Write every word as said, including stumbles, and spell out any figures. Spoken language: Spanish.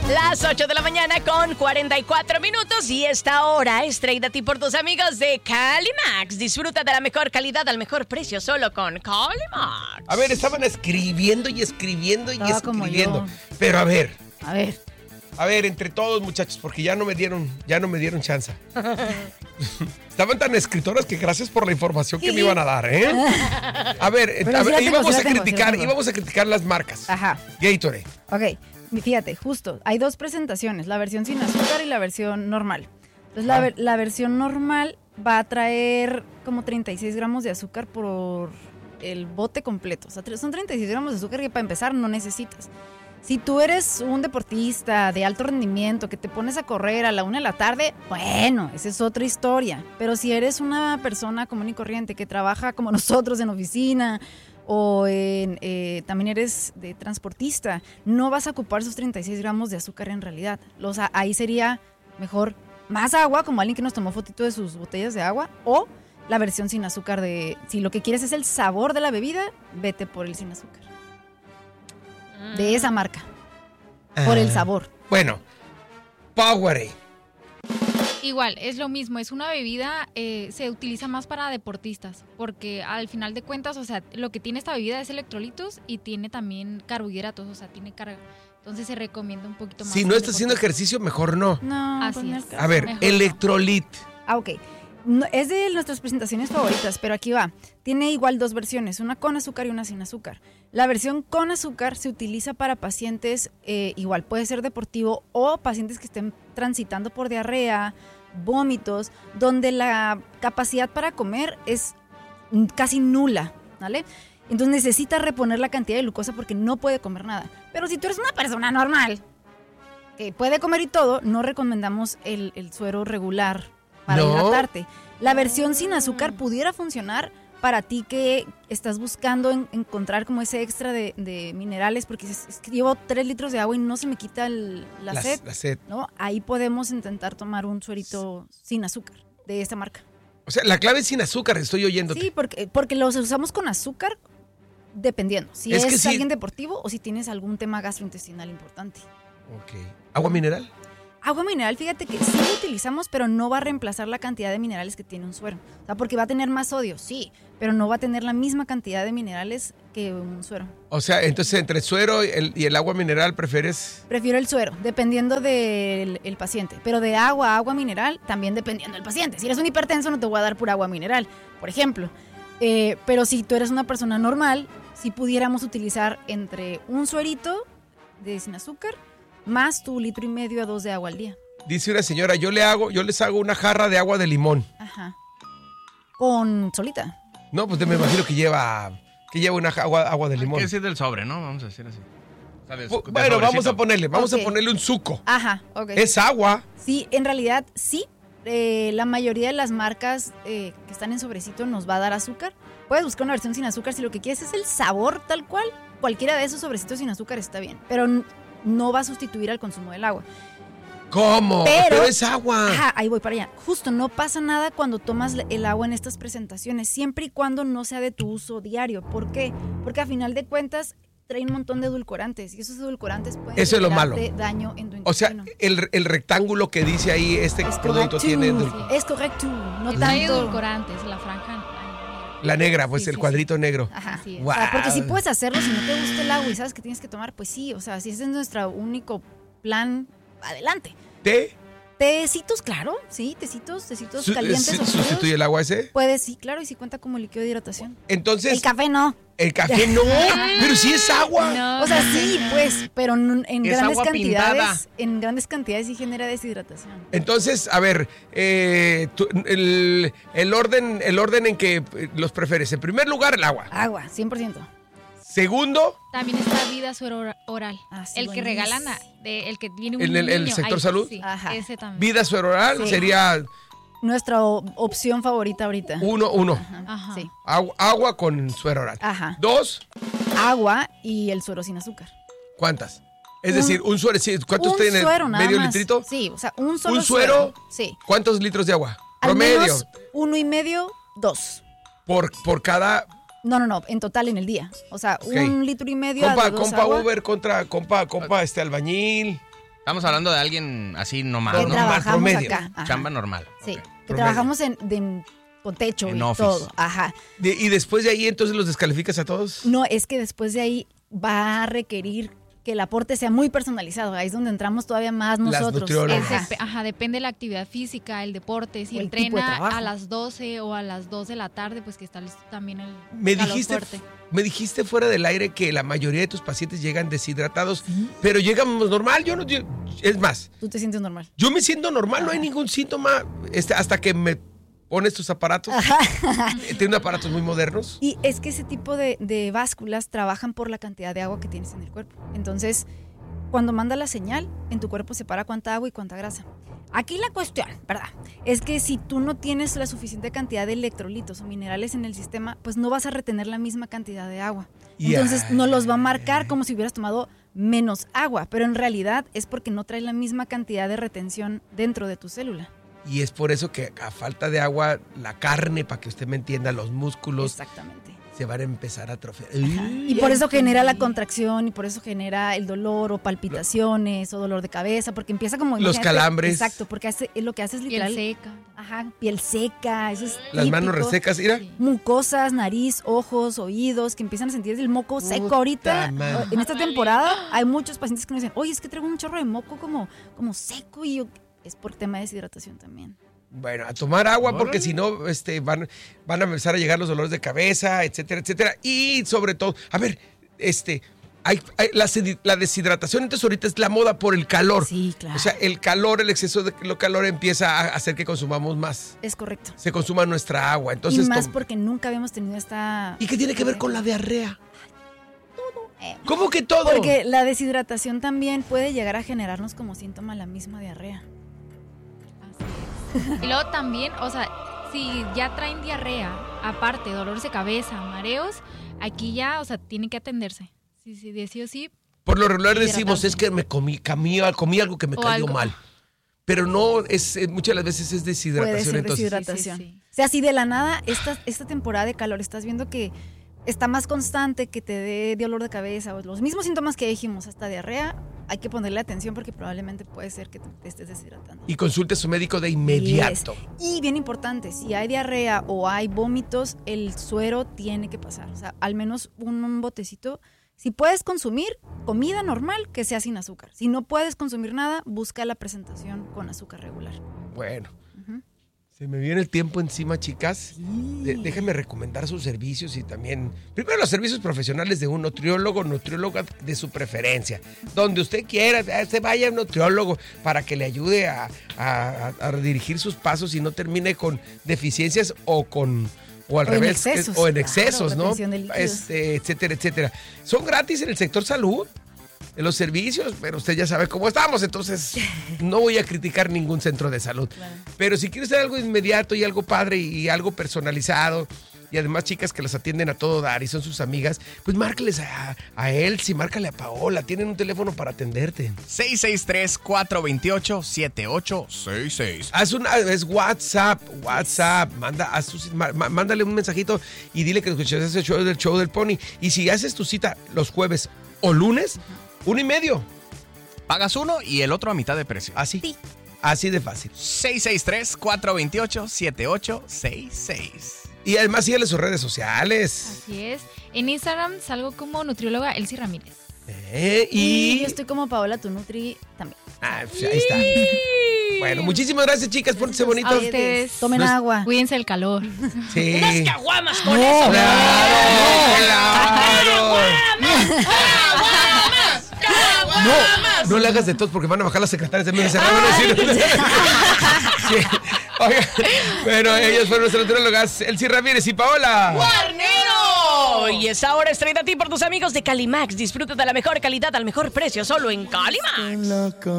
Las ocho de la mañana con cuarenta y cuatro minutos y esta hora es traída a ti por tus amigos de Calimax. Disfruta de la mejor calidad al mejor precio solo con Calimax. A ver, estaban escribiendo y escribiendo y Estaba como escribiendo. yo. Pero a ver, A ver. a ver, entre todos, muchachos, porque ya no me dieron, ya no me dieron chance. Estaban tan escritoras que gracias por la información que me iban a dar, ¿eh? A ver, Pero a sí ver la tengo, íbamos sí la a tengo, sí la criticar, tengo. íbamos a criticar las marcas. Ajá. Gatorade. Ok. Fíjate, justo, hay dos presentaciones, la versión sin azúcar y la versión normal. Entonces, la, Ah. ver- la versión normal va a traer como treinta y seis gramos de azúcar por el bote completo. O sea, tre- son treinta y seis gramos de azúcar que para empezar no necesitas. Si tú eres un deportista de alto rendimiento que te pones a correr a la una de la tarde, bueno, esa es otra historia. Pero si eres una persona común y corriente que trabaja como nosotros en oficina o en, eh, también eres de transportista, no vas a ocupar esos treinta y seis gramos de azúcar en realidad. O sea, ahí sería mejor más agua, como alguien que nos tomó fotito de sus botellas de agua, o la versión sin azúcar de, si lo que quieres es el sabor de la bebida, vete por el sin azúcar. De esa marca. Por el Ah. sabor. Bueno, Powerade. Igual, es lo mismo, es una bebida, eh, se utiliza más para deportistas, porque al final de cuentas, o sea, lo que tiene esta bebida es electrolitos y tiene también carbohidratos, o sea, tiene carga. Entonces se recomienda un poquito más. Si no al estás haciendo deportista. ejercicio, mejor no. No, Así pues no es. alcanza. A ver, Mejor no. Electrolit. Ah, ok. No, es de nuestras presentaciones favoritas, pero aquí va. Tiene igual dos versiones, una con azúcar y una sin azúcar. La versión con azúcar se utiliza para pacientes, eh, igual puede ser deportivo, o pacientes que estén transitando por diarrea, vómitos, donde la capacidad para comer es mm, casi nula, ¿vale? Entonces necesita reponer la cantidad de glucosa porque no puede comer nada. Pero si tú eres una persona normal, que puede comer y todo, no recomendamos el, el suero regular para ¿No? hidratarte. La versión sin azúcar pudiera funcionar para ti que estás buscando en- encontrar como ese extra de, de minerales, porque es, es que llevo tres litros de agua y no se me quita el- la, La- sed, la sed. ¿no? Ahí podemos intentar tomar un suerito sin azúcar de esta marca. O sea, la clave es sin azúcar, estoy oyéndote. Sí, porque, porque los usamos con azúcar dependiendo. Si Es es, que sí. alguien deportivo o si tienes algún tema gastrointestinal importante. Ok. ¿Agua mineral? Agua mineral, fíjate que sí lo utilizamos, pero no va a reemplazar la cantidad de minerales que tiene un suero. O sea, porque va a tener más sodio, sí, pero no va a tener la misma cantidad de minerales que un suero. O sea, entonces entre suero y el, y el agua mineral prefieres... Prefiero el suero, dependiendo del el paciente. Pero de agua a agua mineral, también dependiendo del paciente. Si eres un hipertenso, no te voy a dar pura agua mineral, por ejemplo. Eh, pero si tú eres una persona normal, si pudiéramos utilizar entre un suerito de sin azúcar más tu litro y medio a dos de agua al día. Dice una señora, yo le hago, yo les hago una jarra de agua de limón. Ajá. Con solita. No, pues me imagino que lleva, que lleva una ja- agua, agua de Hay limón. que decir del sobre, ¿no? Vamos a decir así. O sea, de- Bu- de Bueno, vamos sobrecito. a ponerle, vamos Ok. a ponerle un suco. Ajá, ok. Es agua. Sí, en realidad sí. Eh, la mayoría de las marcas eh, que están en sobrecito nos va a dar azúcar. Puedes buscar una versión sin azúcar si lo que quieres es el sabor tal cual. Cualquiera de esos sobrecitos sin azúcar está bien, pero n- no va a sustituir al consumo del agua. ¿Cómo? Pero- Pero, es agua. Ajá, ahí voy para allá. Justo, no pasa nada cuando tomas le- el agua en estas presentaciones, siempre y cuando no sea de tu uso diario. ¿Por qué? Porque a final de cuentas trae un montón de edulcorantes y esos edulcorantes pueden Eso es lo malo. generarte daño en tu O sea, intestino. el, el rectángulo que dice ahí, este Es producto correcto. tiene Sí. edul- Es correcto, no Y trae tanto. edulcorantes, la franja. ay, la negra, pues Sí, el sí, cuadrito negro. Ajá. Así es. O sea, porque si Guau. puedes hacerlo, si no te gusta el agua y sabes que tienes que tomar, pues sí, o sea, si ese es nuestro único plan, adelante. ¿Té? Tecitos, claro, sí, tecitos, tecitos Su- calientes su- o fríos. ¿Sustituye el agua ese? Puedes, sí, claro, y si cuenta como líquido de hidratación. Entonces, El café no. el café no, pero sí es agua. No, O sea, no, sí, no. pues, pero n- en Es grandes agua cantidades, pintada. en grandes cantidades sí genera deshidratación. Entonces, a ver, eh, tú- el, el orden, el orden en que eh, los prefieres. En primer lugar, el agua. Agua, cien por ciento. Segundo, También está vida suero oral. Ah, sí, el que buenísimo. regalan, a- de, el que viene un ¿En el- el niño. sector Ay, salud? Sí, Ajá. ese también. vida sueroral Sí. sería Nuestra o- opción favorita ahorita. uno, uno. Ajá, Ajá. sí. Agua, agua con suero oral. Ajá. Dos, Agua y el suero sin azúcar. ¿cuántas? Es Un- decir, un suero, sí, ¿cuántos un tiene? suero nada ¿Medio más. litrito? Sí, o sea, un solo ¿Un suero? Sí. ¿Cuántos litros de agua? Al Promedio. menos uno y medio, dos. Por, por cada. No, no, no, en total en el día. O sea, Ok. un litro y medio Compa, a dos compa agua. Uber contra compa, compa este albañil. Estamos hablando de alguien así nomás, Que ¿no? Normal, trabajamos promedio. acá. Ajá. Chamba normal. Sí, Ok. que Promedio. trabajamos en, de- con techo En y office. todo. Ajá. De- y después de ahí, entonces, ¿los descalificas a todos? No, es que después de ahí va a requerir que el aporte sea muy personalizado. Ahí es donde entramos todavía más Las nosotros. nutriólogas. Es Ajá. dep- ajá, depende de la actividad física, el deporte. Si O el tipo de entrena trabajo. a las doce o a las dos de la tarde, pues que está listo también el Me calor dijiste, fuerte. me dijiste fuera del aire que la mayoría de tus pacientes llegan deshidratados, pero llegamos normal. Yo no, yo- es más, Tú te sientes normal. yo me siento normal, no hay ningún síntoma este, hasta que me pones tus aparatos. Tienen aparatos muy modernos. Y es que ese tipo de, de básculas trabajan por la cantidad de agua que tienes en el cuerpo. Entonces, cuando manda la señal, en tu cuerpo separa cuánta agua y cuánta grasa. Aquí la cuestión, ¿verdad? Es que si tú no tienes la suficiente cantidad de electrolitos o minerales en el sistema, pues no vas a retener la misma cantidad de agua. Ya. Entonces, no los va a marcar como si hubieras tomado menos agua, pero en realidad es porque no traes la misma cantidad de retención dentro de tu célula. Y es por eso que a falta de agua, la carne, para que usted me entienda, los músculos Exactamente. se van a empezar a atrofiar. Y por eso genera la contracción y por eso genera el dolor o palpitaciones o dolor de cabeza, porque empieza como... Los imagínate, calambres. Exacto, porque hace, lo que hace es Piel literal... seca. Ajá, piel seca, eso es Las manos típico. resecas, mira. Sí. Mucosas, nariz, ojos, oídos, que empiezan a sentir el moco seco. Puta Ahorita, madre. en esta temporada, hay muchos pacientes que nos dicen, oye, es que traigo un chorro de moco como, como seco y yo... Es por tema de deshidratación también. Bueno, a tomar agua porque si no este, van, van a empezar a llegar los dolores de cabeza, etcétera, etcétera. Y sobre todo, a ver, este, hay, hay- la, sedi- la deshidratación entonces ahorita es la moda por el calor. Sí, claro. O sea, el calor, el exceso de lo calor empieza a hacer que consumamos más. Es correcto. Se consuma nuestra agua. Entonces, y más tom- porque nunca habíamos tenido esta... ¿Y qué tiene que ver con la diarrea? Eh, ¿Cómo que todo? Porque la deshidratación también puede llegar a generarnos como síntoma la misma diarrea. Así es. Y luego también, o sea, si ya traen diarrea, aparte dolores de cabeza, mareos, aquí ya, o sea, tienen que atenderse. Sí, sí, de sí o sí. Por lo regular decimos, Hidratarse. es que me comí, comí, comí algo que me O cayó algo. mal. Pero no, es eh, muchas de las veces es Puede deshidratación. ser Entonces, deshidratación. Sí, sí, sí. O sea, si de la nada, esta, esta temporada de calor estás viendo que está más constante, que te dé dolor de cabeza o los mismos síntomas que dijimos, hasta diarrea, hay que ponerle atención porque probablemente puede ser que te, te estés deshidratando. y consulte a su médico de inmediato. Yes. Y bien importante, si hay diarrea o hay vómitos, el suero tiene que pasar. O sea, al menos un, un botecito. Si puedes consumir comida normal, que sea sin azúcar. Si no puedes consumir nada, busca la presentación con azúcar regular. Bueno, Ujú. se me viene el tiempo encima, chicas. De- déjenme recomendar sus servicios y también, primero los servicios profesionales de un nutriólogo, nutrióloga de su preferencia. Donde usted quiera, eh, se vaya a un nutriólogo para que le ayude a, a- a- a dirigir sus pasos y no termine con deficiencias o con... O al O en revés, excesos, es- o en claro, excesos, ¿no? retención de líquidos. Este, etcétera, etcétera. Son gratis en el sector salud, en los servicios, pero usted ya sabe cómo estamos, entonces no voy a criticar ningún centro de salud. Pero si quieres hacer algo inmediato y algo padre y algo personalizado, y además chicas que las atienden a todo dar y son sus amigas, pues márcales a, a Elsie, márcale a Paola, tienen un teléfono para atenderte. seis seis tres, cuatro dos ocho, siete ocho seis seis. Haz una, es WhatsApp, WhatsApp, manda, haz tu- ma- ma- mándale un mensajito y dile que escuchaste ese show del show del Pony. Y si haces tu cita los jueves o lunes, uno y medio, Pagas uno y el otro a mitad de precio. así, Sí. así de fácil. seis seis tres, cuatro dos ocho, siete ocho seis seis. Y además síguele sus redes sociales. Así es. En Instagram salgo como nutrióloga Elsie Ramírez. Eh, Y y yo estoy como Paola, tu Nutri también. Ah, pues ahí está. Bueno, muchísimas gracias, chicas. Pónganse A bonitos. ustedes. Tomen No es- agua. Cuídense el calor. Sí. Unas caguamas con No. eso. ¡Claro! No, no le hagas de tos porque van a bajar las secretarias de medio se van a decir. Sí. Oiga, bueno, ellos fueron nuestras nutriólogas, Elsie Ramírez y Paola. ¡Guarnero! Y esa hora es traída a ti por tus amigos de Calimax. Disfruta de la mejor calidad al mejor precio solo en Calimax.